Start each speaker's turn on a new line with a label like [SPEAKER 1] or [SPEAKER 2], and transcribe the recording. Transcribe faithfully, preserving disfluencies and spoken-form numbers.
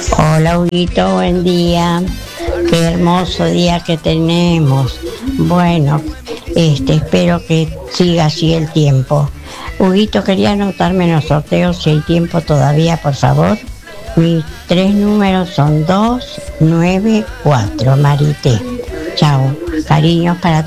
[SPEAKER 1] Hola, Huguito, buen día. Qué hermoso día que tenemos. Bueno, este, espero que siga así el tiempo. Huguito, quería anotarme en los sorteos si hay tiempo todavía, por favor. Mis tres números son dos, nueve, cuatro, Marité. Chao. Cariños para